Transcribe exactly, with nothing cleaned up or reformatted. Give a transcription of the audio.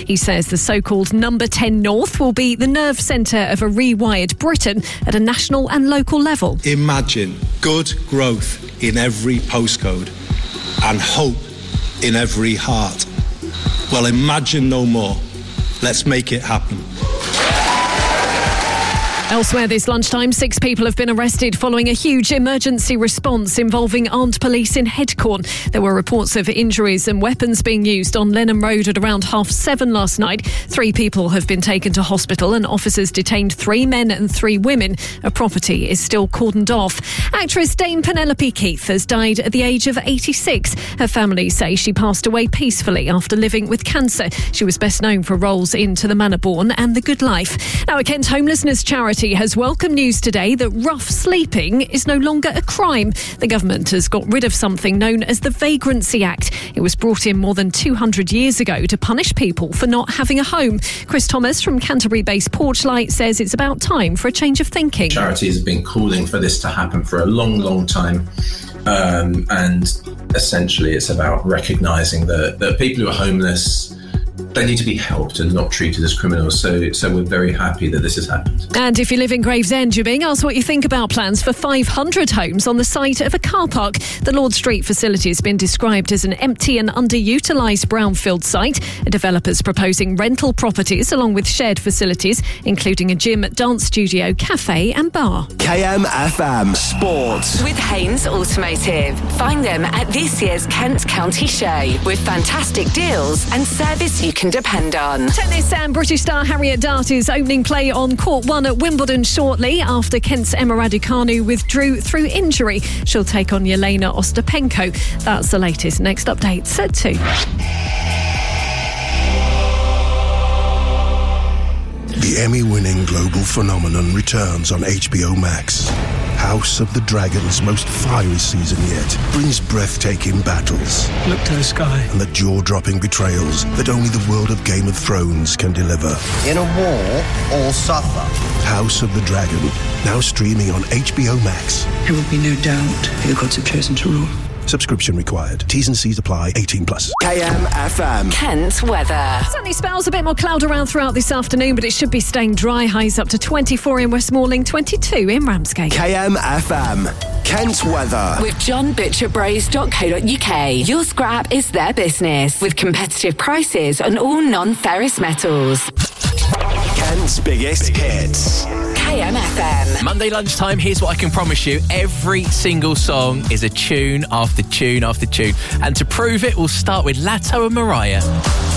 He says the so-called Number ten North will be the nerve centre of a rewired Britain at a national and local level. Imagine good growth in every postcode and hope in every heart. Well, imagine no more. Let's make it happen. Elsewhere this lunchtime, six people have been arrested following a huge emergency response involving armed police in Headcorn. There were reports of injuries and weapons being used on Lenham Road at around half seven last night. Three people have been taken to hospital and officers detained three men and three women. A property is still cordoned off. Actress Dame Penelope Keith has died at the age of eighty-six. Her family say she passed away peacefully after living with cancer. She was best known for roles in To the Manor Born and The Good Life. Now, a Kent homelessness charity has welcomed news today that rough sleeping is no longer a crime. The government has got rid of something known as the Vagrancy Act. It was brought in more than two hundred years ago to punish people for not having a home. Chris Thomas from Canterbury-based Porchlight says it's about time for a change of thinking. Charities have been calling for this to happen for a long, long time. Um, and essentially it's about recognising that, that people who are homeless, they need to be helped and not treated as criminals. So so we're very happy that this has happened. And if you live in Gravesend, you're being asked what you think about plans for five hundred homes on the site of a car park. The Lord Street facility has been described as an empty and underutilised brownfield site. A developer's proposing rental properties along with shared facilities, including a gym, dance studio, cafe and bar. K M F M Sports. With Haynes Automotive. Find them at this year's Kent County Show with fantastic deals and service you can depend on. Tennis and British star Harriet Dart is opening play on court one at Wimbledon shortly after Kent's Emma Raducanu withdrew through injury. She'll take on Yelena Ostapenko. That's the latest. Next update set to. The Emmy-winning global phenomenon returns on H B O Max. House of the Dragon's most fiery season yet brings breathtaking battles. Look to the sky. And the jaw-dropping betrayals that only the world of Game of Thrones can deliver. In a war, all suffer. House of the Dragon, now streaming on H B O Max. There will be no doubt the gods have chosen to rule. Subscription required. T's and C's apply. eighteen plus. K M F M. Kent weather. Sunny spells, a bit more cloud around throughout this afternoon, but it should be staying dry. Highs up to twenty-four in Westmoreland, twenty-two in Ramsgate. K M F M. Kent weather. With john butcher bros dot co dot uk. Your scrap is their business with competitive prices on all non-ferrous metals. Kent's biggest hits. K M F M. Monday lunchtime, here's what I can promise you. Every single song is a tune after tune after tune. And to prove it, we'll start with Latto and Mariah.